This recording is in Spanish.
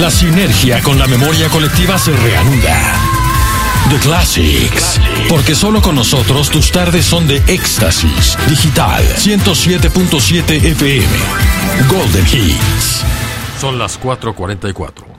La sinergia con la memoria colectiva se reanuda. The Classics. Porque solo con nosotros tus tardes son de éxtasis. Digital 107.7 FM. Golden Hits. Son las 4:44.